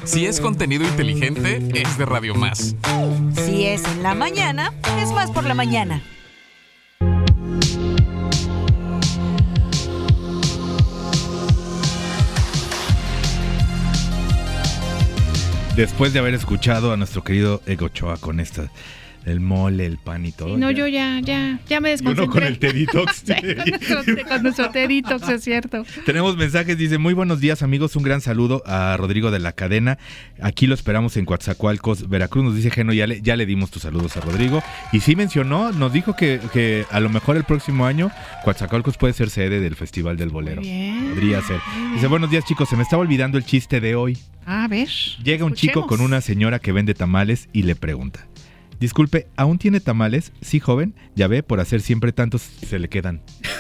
Si es contenido inteligente, es de Radio Más. Si es en la mañana, es Más por la mañana. Después de haber escuchado a nuestro querido Ego Ochoa con esta, el mole, el pan y todo. Sí, no, yo ya me desconcentré. Uno con el T-Detox. Con nuestro T-Detox, es cierto. Tenemos mensajes, dice, muy buenos días amigos, un gran saludo a Rodrigo de la Cadena. Aquí lo esperamos en Coatzacoalcos, Veracruz. Nos dice Geno, ya le dimos tus saludos a Rodrigo. Y sí mencionó, nos dijo que a lo mejor el próximo año Coatzacoalcos puede ser sede del Festival del Bolero. Muy bien. Podría ser. Dice, buenos días chicos, se me estaba olvidando el chiste de hoy. A ver. Llega un chico con una señora que vende tamales y le pregunta, disculpe, ¿aún tiene tamales? Sí, joven. Ya ve, por hacer siempre tantos se le quedan.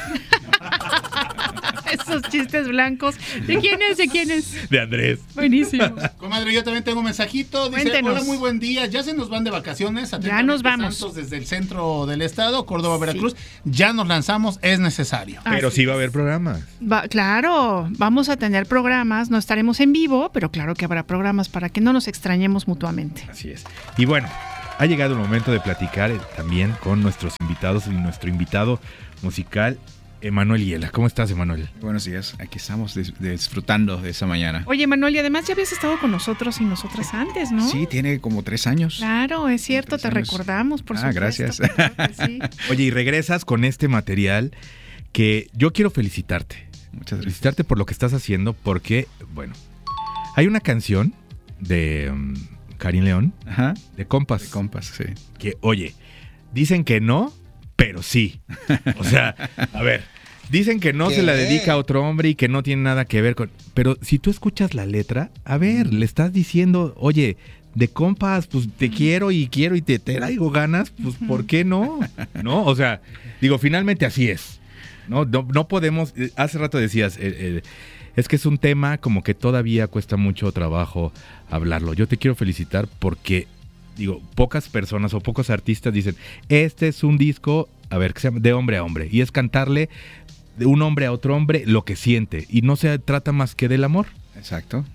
Esos chistes blancos. ¿De quién es? ¿De quién es? De Andrés. Buenísimo. Comadre, yo también tengo un mensajito. Dice, Cuéntenos. hola, muy buen día. Ya se nos van de vacaciones. Ya nos vamos. Santos desde el centro del estado, Córdoba, Veracruz. Ya nos lanzamos, es necesario. Pero Así sí va a haber programas. Claro, vamos a tener programas. No estaremos en vivo, pero claro que habrá programas para que no nos extrañemos mutuamente. Así es. Y bueno, ha llegado el momento de platicar también con nuestros invitados y nuestro invitado musical, Emanuel Hiela. ¿Cómo estás, Emanuel? Buenos días, aquí estamos disfrutando de esa mañana. Oye, Manuel, y además ya habías estado con nosotros y nosotras antes, ¿no? Sí, tiene como 3 años. Claro, es cierto, te 3 años. recordamos, por supuesto. Gracias. Claro que sí. Oye, y regresas con este material que yo quiero felicitarte. Muchas gracias. Felicitarte por lo que estás haciendo porque, bueno, hay una canción de Karin León, Ajá. de Compas. De compas, sí. Que, oye, dicen que no, pero sí. O sea, a ver, dicen que no se la dedica a otro hombre y que no tiene nada que ver con... Pero si tú escuchas la letra, a ver, le estás diciendo, oye, de compas, pues te quiero y te traigo ganas, pues ¿por qué no? ¿No? O sea, digo, finalmente así es. No podemos... Hace rato decías... es que es un tema como que todavía cuesta mucho trabajo hablarlo. Yo te quiero felicitar porque, digo, pocas personas o pocos artistas dicen, este es un disco, a ver, que se llama de hombre a hombre. Y es cantarle de un hombre a otro hombre lo que siente. Y no se trata más que del amor. Exacto.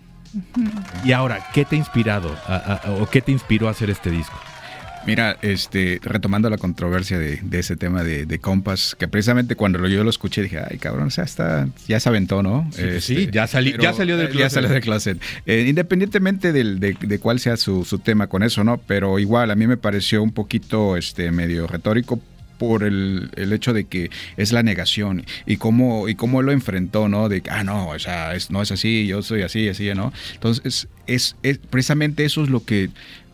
Y ahora, ¿qué te ha inspirado o qué te inspiró a hacer este disco? Mira, retomando la controversia de ese tema de compas, que precisamente cuando yo lo escuché dije, ay cabrón, o sea, ya se aventó, ¿no? Sí, ya salió del closet. Ya salió del closet. Independientemente de cuál sea su tema con eso, ¿no? Pero igual, a mí me pareció un poquito medio retórico por el hecho de que es la negación y cómo lo enfrentó, ¿no? De no, o sea, no es así, yo soy así, ¿no? Entonces, es precisamente eso es lo que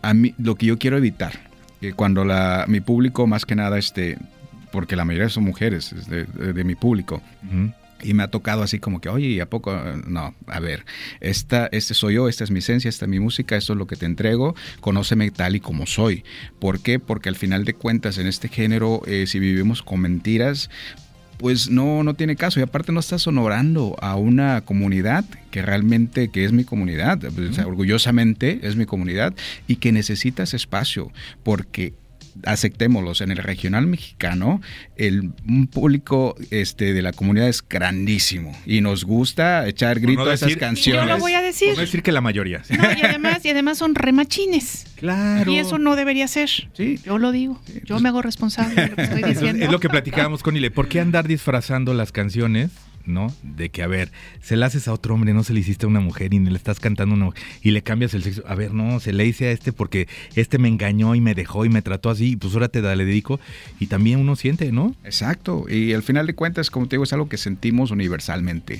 yo quiero evitar. Cuando mi público, más que nada, porque la mayoría son mujeres de mi público, uh-huh. Y me ha tocado así como que, oye, ¿a poco? No, a ver, este soy yo, esta es mi esencia, esta es mi música, esto es lo que te entrego, conóceme tal y como soy. ¿Por qué? Porque al final de cuentas en este género, si vivimos con mentiras, pues no tiene caso. Y aparte no estás honorando a una comunidad que realmente que es mi comunidad, o sea, orgullosamente es mi comunidad y que necesita ese espacio, porque aceptémoslos, en el regional mexicano un público de la comunidad es grandísimo y nos gusta echar grito a esas canciones. Yo lo voy a decir. Por no decir que la mayoría. No, y además son remachines. Claro. Y eso no debería ser. Sí. Yo lo digo. Sí, yo me hago responsable de lo que estoy diciendo. Es lo que platicábamos con Ile. ¿Por qué andar disfrazando las canciones? ¿No? De que, a ver, se la haces a otro hombre, no se le hiciste a una mujer y le estás cantando a una mujer y le cambias el sexo. A ver, no, se le hice a porque me engañó y me dejó y me trató así y pues ahora le dedico. Y también uno siente, ¿no? Exacto. Y al final de cuentas, como te digo, es algo que sentimos universalmente.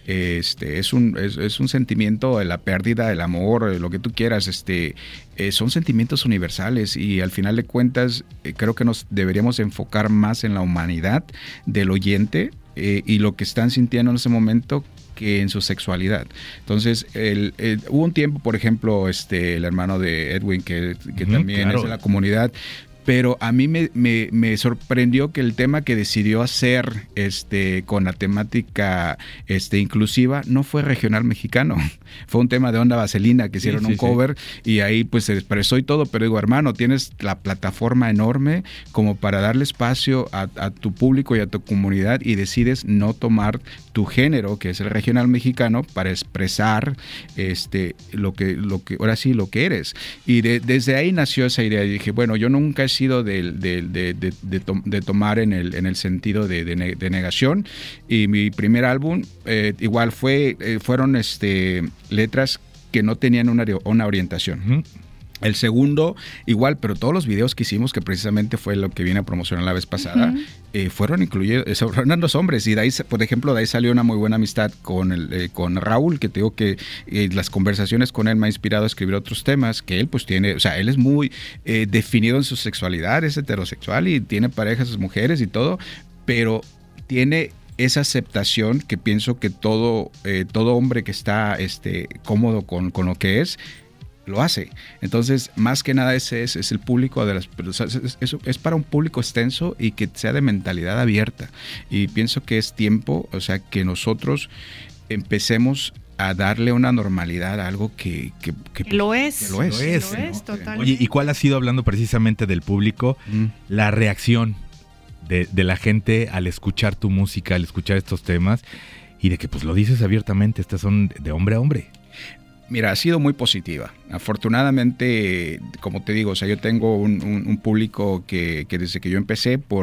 Es un sentimiento de la pérdida, el amor, lo que tú quieras, son sentimientos universales y al final de cuentas creo que nos deberíamos enfocar más en la humanidad del oyente y lo que están sintiendo en ese momento que en su sexualidad. Entonces, hubo un tiempo, por ejemplo, el hermano de Edwin, que también claro. Es de la comunidad, pero a mí me sorprendió que el tema que decidió hacer con la temática inclusiva no fue regional mexicano, fue un tema de Onda Vaselina que hicieron un cover y ahí pues se expresó y todo, pero digo, hermano, tienes la plataforma enorme como para darle espacio a tu público y a tu comunidad y decides no tomar tu género, que es el regional mexicano, para expresar lo que ahora sí lo que eres. Y desde ahí nació esa idea y dije, bueno, yo nunca he sido de tomar en el sentido de negación, y mi primer álbum igual fueron letras que no tenían una orientación. Uh-huh. El segundo, igual, pero todos los videos que hicimos, que precisamente fue lo que vine a promocionar la vez pasada, fueron los hombres. Y de ahí, por ejemplo, de ahí salió una muy buena amistad con Raúl, que te digo que las conversaciones con él me ha inspirado a escribir otros temas, que él pues tiene, o sea, él es muy definido en su sexualidad, es heterosexual y tiene parejas, sus mujeres y todo, pero tiene esa aceptación que pienso que todo hombre que está cómodo con lo que es, lo hace. Entonces, más que nada ese es el público de las personas, es para un público extenso y que sea de mentalidad abierta. Y pienso que es tiempo, o sea, que nosotros empecemos a darle una normalidad a algo que lo es. Lo es, totalmente. Oye, ¿y cuál ha sido, hablando precisamente del público, la reacción de la gente al escuchar tu música, al escuchar estos temas, y de que pues lo dices abiertamente, estas son de hombre a hombre? Mira, ha sido muy positiva. Afortunadamente, como te digo, o sea, yo tengo un público que desde que yo empecé,